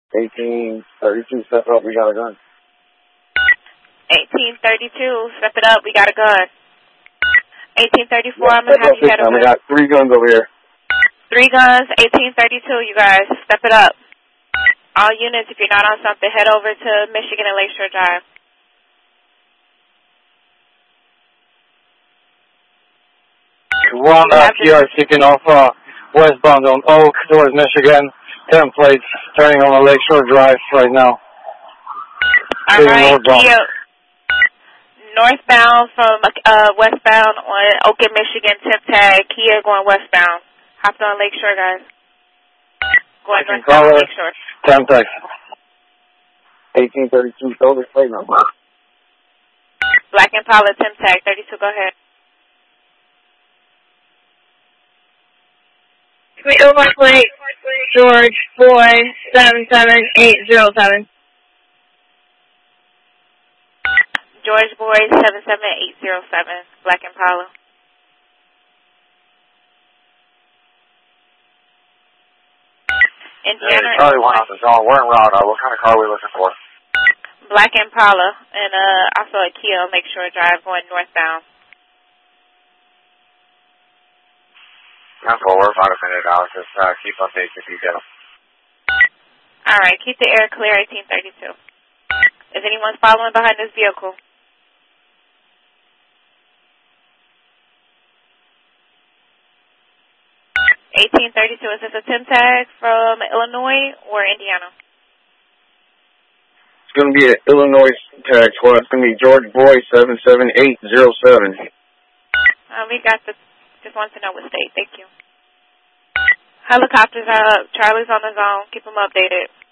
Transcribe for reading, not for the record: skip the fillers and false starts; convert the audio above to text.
1832, step up, we got a gun. 1832, step it up, we got a gun. 1834, I'm going to have you head over. We got 3 guns over here. 3 guns, 1832, you guys, step it up. All units, if you're not on something, head over to Michigan and Lakeshore Drive. One PR kicking off westbound on Oak towards Michigan. 10 plates turning on the Lakeshore Drive right now. All right, Kia. Northbound from westbound on Oak in Michigan, tip tag. Kia going westbound. Hopped on Lakeshore, guys. Going northbound on Lakeshore. 10 tag. 1832, throw this plate number. Black Impala, Tim tag, 32, go ahead. Over plate, George Boy 77807. George Boy 77807, Black Impala. Indiana. Hey, Charlie went off the zone. We're in route. What kind of car are we looking for? Black Impala and also a Kia Lakeshore Drive going northbound. That's what we're about to finish out. Just keep updates if you get them. All right, keep the air clear, 1832. Is anyone following behind this vehicle? Is this a Tim tag from Illinois or Indiana? It's going to be an Illinois tag squad. It's going to be George Boy 77807. We got the, just want to know what state. Thank you. Helicopters are up. Charlie's on the zone. Keep them updated.